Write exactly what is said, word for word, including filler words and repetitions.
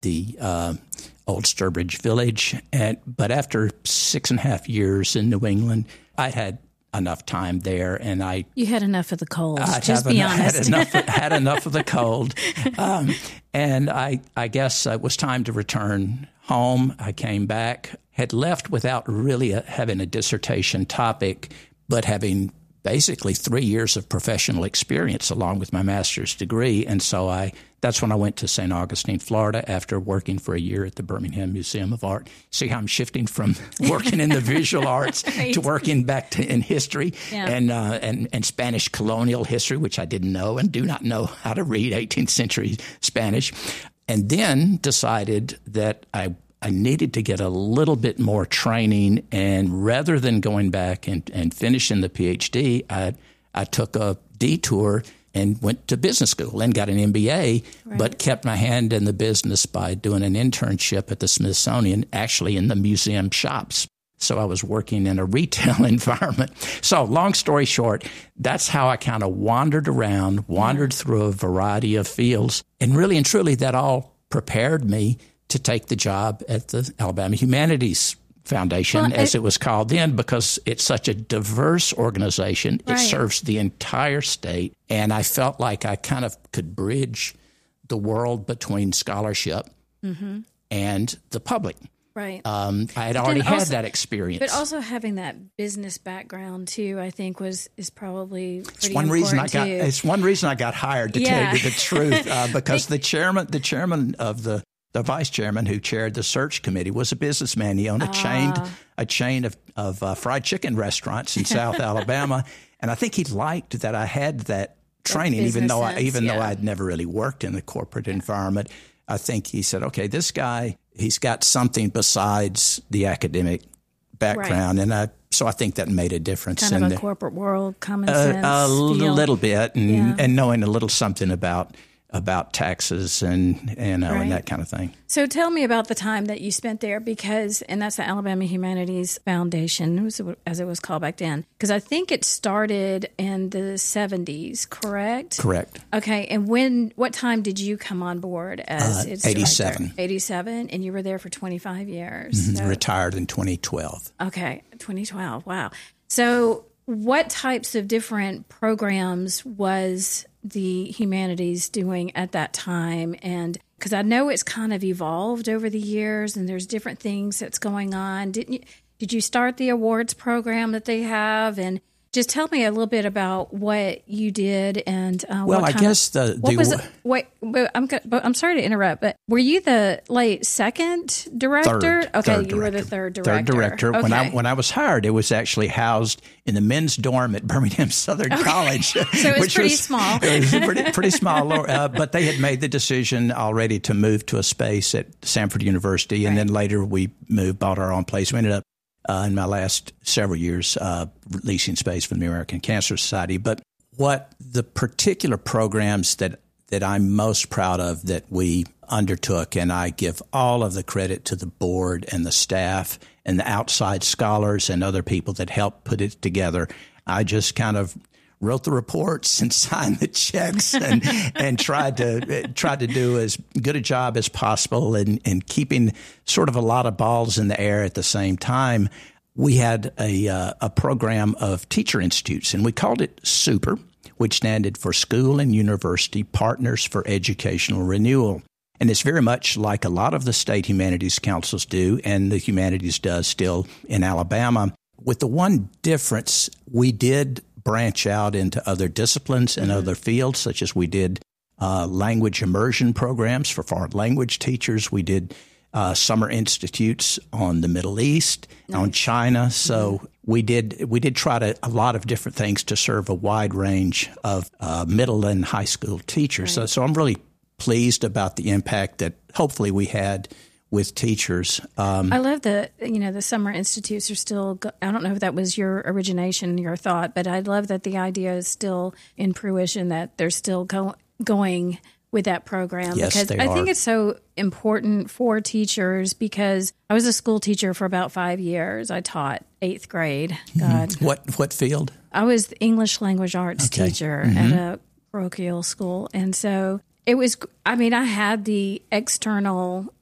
the uh, old Sturbridge Village. And, but after six and a half years in New England, I had enough time there, and I you had enough of the cold. I just be honest. Had enough, had enough of the cold, um, and I I guess it was time to return home. I came back, had left without really a, having a dissertation topic, but having basically three years of professional experience along with my master's degree, and so I. That's when I went to Saint Augustine, Florida, after working for a year at the Birmingham Museum of Art. See how I'm shifting from working in the visual arts right. to working back to in history yeah. and, uh, and and Spanish colonial history, which I didn't know and do not know how to read eighteenth century Spanish. And then decided that I I needed to get a little bit more training, and rather than going back and, and finishing the PhD, I I took a detour and went to business school and got an M B A, right. but kept my hand in the business by doing an internship at the Smithsonian, actually in the museum shops. So I was working in a retail environment. So long story short, that's how I kind of wandered around, wandered yeah. through a variety of fields. And really and truly, that all prepared me to take the job at the Alabama Humanities Foundation, well, as it, it was called then, because it's such a diverse organization. Right. It serves the entire state. And I felt like I kind of could bridge the world between scholarship mm-hmm. and the public. Right. Um, I had already also, had that experience. But also having that business background, too, I think was is probably pretty it's one important, reason I got, too. It's one reason I got hired, to yeah. tell you the truth, uh, because the chairman, the chairman of the The vice chairman who chaired the search committee was a businessman. He owned a chain, uh. a chain of, of uh, fried chicken restaurants in South Alabama, and I think he liked that I had that training, even though I, even yeah. though I'd never really worked in the corporate yeah. environment. I think he said, "Okay, this guy, he's got something besides the academic background," right. and I, so I think that made a difference. Kind in of the, a corporate world, common uh, sense, a feel. little bit, and, yeah. and knowing a little something about. about taxes and, and, uh, right. and that kind of thing. So tell me about the time that you spent there, because, and that's the Alabama Humanities Foundation, as it was called back then, because I think it started in the seventies, correct? Correct. Okay, and when, what time did you come on board as uh, its eighty-seven. director? eighty-seven, and you were there for twenty-five years. Mm-hmm. So. Retired in twenty twelve. Okay, twenty twelve, wow. So what types of different programs was the humanities doing at that time? And because I know it's kind of evolved over the years and there's different things that's going on. Didn't you, did you start the awards program that they have? And just tell me a little bit about what you did and uh, well, what I guess of, the, what the was it? Wait, but I'm but I'm sorry to interrupt, but were you the late second director? Third, okay, third you director. were the third director. Third director. Okay. When I when I was hired, it was actually housed in the men's dorm at Birmingham Southern okay. College, so it was which pretty was, small. It was pretty pretty small, uh, but they had made the decision already to move to a space at Samford University, and right. then later we moved, bought our own place. We ended up. Uh, in my last several years, uh, leasing space for the American Cancer Society. But what the particular programs that, that I'm most proud of that we undertook, and I give all of the credit to the board and the staff and the outside scholars and other people that helped put it together. I just kind of wrote the reports and signed the checks and, and tried to tried to do as good a job as possible and, and keeping sort of a lot of balls in the air at the same time. We had a uh, a program of teacher institutes, and we called it SUPER, which stood for School and University Partners for Educational Renewal. And it's very much like a lot of the state humanities councils do, and the humanities does still in Alabama. With the one difference, we did branch out into other disciplines and mm-hmm. other fields, such as we did uh, language immersion programs for foreign language teachers. We did uh, summer institutes on the Middle East, nice. on China. So mm-hmm. we did we did try to a lot of different things to serve a wide range of uh, middle and high school teachers. Right. So, so I'm really pleased about the impact that hopefully we had with teachers. Um, I love that, you know, the summer institutes are still, go- I don't know if that was your origination, your thought, but I love that the idea is still in fruition, that they're still go- going with that program. Yes, because they I are. think it's so important for teachers, because I was a school teacher for about five years. I taught eighth grade. God. Mm-hmm. What, what field? I was the English language arts okay. teacher mm-hmm. at a parochial school. And so it was, I mean, I had the external